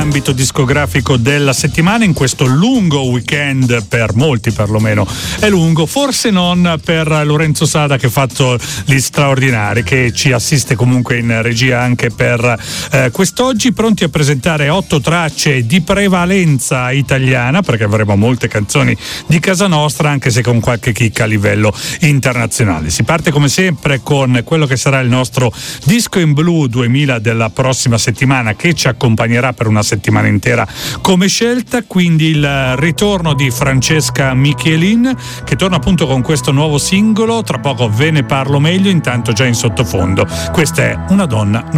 nell'ambito discografico della settimana in questo lungo weekend, per molti perlomeno è lungo, forse non per Lorenzo Sada che ha fatto gli straordinari, che ci assiste comunque in regia anche per quest'oggi, pronti a presentare 8 tracce di prevalenza italiana, perché avremo molte canzoni di casa nostra, anche se con qualche chicca a livello internazionale. Si parte come sempre con quello che sarà il nostro Disco in Blu 2000 della prossima settimana, che ci accompagnerà per una settimana intera come scelta, quindi il ritorno di Francesca Michelin, che torna appunto con questo nuovo singolo. Tra poco ve ne parlo meglio, intanto già in sottofondo questa è Una donna